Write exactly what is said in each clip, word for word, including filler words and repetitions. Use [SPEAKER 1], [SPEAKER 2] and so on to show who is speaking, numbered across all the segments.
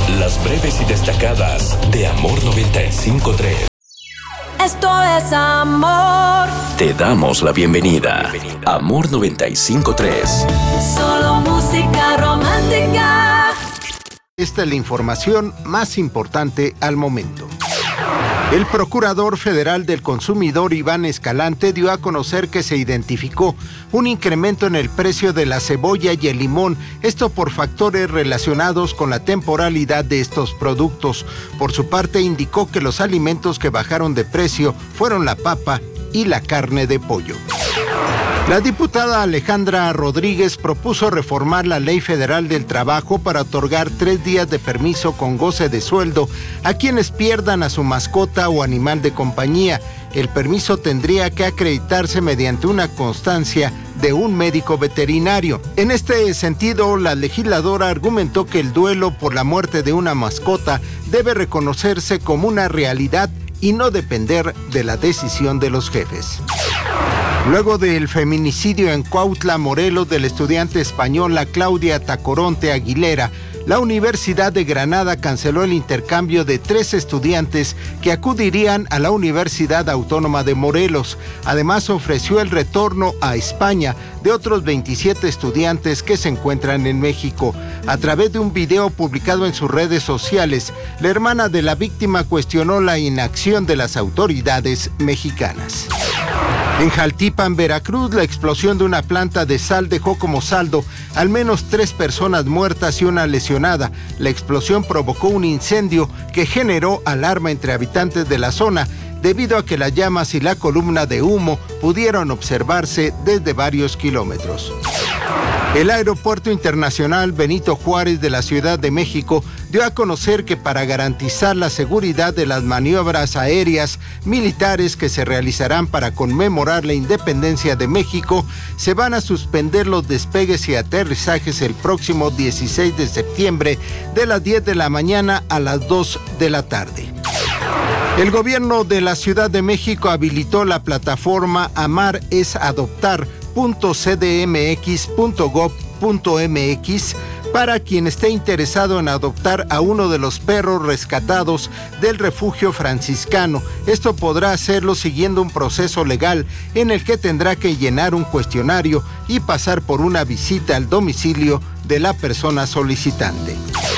[SPEAKER 1] Las breves y destacadas de Amor noventa y cinco punto tres.
[SPEAKER 2] Esto es amor.
[SPEAKER 1] Te damos la bienvenida. Amor noventa y cinco punto tres.
[SPEAKER 2] Solo música romántica.
[SPEAKER 3] Esta es la información más importante al momento. El Procurador Federal del Consumidor, Iván Escalante, dio a conocer que se identificó un incremento en el precio de la cebolla y el limón, esto por factores relacionados con la temporalidad de estos productos. Por su parte, indicó que los alimentos que bajaron de precio fueron la papa y la carne de pollo. La diputada Alejandra Rodríguez propuso reformar la Ley Federal del Trabajo para otorgar tres días de permiso con goce de sueldo a quienes pierdan a su mascota o animal de compañía. El permiso tendría que acreditarse mediante una constancia de un médico veterinario. En este sentido, la legisladora argumentó que el duelo por la muerte de una mascota debe reconocerse como una realidad y no depender de la decisión de los jefes. Luego del feminicidio en Cuautla, Morelos, del estudiante española Claudia Tacoronte Aguilera, la Universidad de Granada canceló el intercambio de tres estudiantes que acudirían a la Universidad Autónoma de Morelos. Además, ofreció el retorno a España de otros veintisiete estudiantes que se encuentran en México. A través de un video publicado en sus redes sociales, la hermana de la víctima cuestionó la inacción de las autoridades mexicanas. En Jaltipan, Veracruz, la explosión de una planta de sal dejó como saldo al menos tres personas muertas y una lesionada. La explosión provocó un incendio que generó alarma entre habitantes de la zona, debido a que las llamas y la columna de humo pudieron observarse desde varios kilómetros. El Aeropuerto Internacional Benito Juárez de la Ciudad de México dio a conocer que para garantizar la seguridad de las maniobras aéreas militares que se realizarán para conmemorar la independencia de México, se van a suspender los despegues y aterrizajes el próximo dieciséis de septiembre de las diez de la mañana a las dos de la tarde. El gobierno de la Ciudad de México habilitó la plataforma amar es adoptar punto c d m x punto gov punto m x para quien esté interesado en adoptar a uno de los perros rescatados del refugio franciscano. Esto podrá hacerlo siguiendo un proceso legal en el que tendrá que llenar un cuestionario y pasar por una visita al domicilio de la persona solicitante.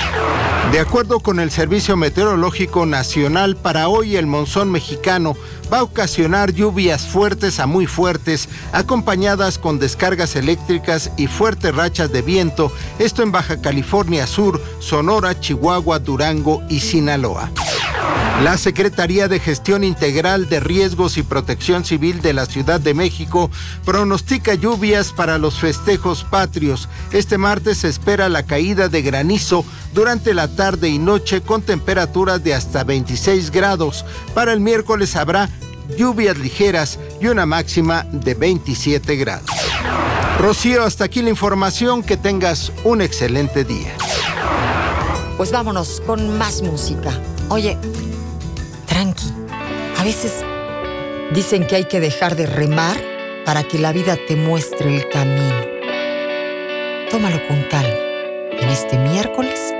[SPEAKER 3] De acuerdo con el Servicio Meteorológico Nacional, para hoy el monzón mexicano va a ocasionar lluvias fuertes a muy fuertes, acompañadas con descargas eléctricas y fuertes rachas de viento, esto en Baja California Sur, Sonora, Chihuahua, Durango y Sinaloa. La Secretaría de Gestión Integral de Riesgos y Protección Civil de la Ciudad de México pronostica lluvias para los festejos patrios. Este martes se espera la caída de granizo durante la tarde y noche con temperaturas de hasta veintiséis grados. Para el miércoles habrá lluvias ligeras y una máxima de veintisiete grados. Rocío, hasta aquí la información. Que tengas un excelente día.
[SPEAKER 4] Pues vámonos con más música. Oye, tranqui. A veces dicen que hay que dejar de remar para que la vida te muestre el camino. Tómalo con calma en este miércoles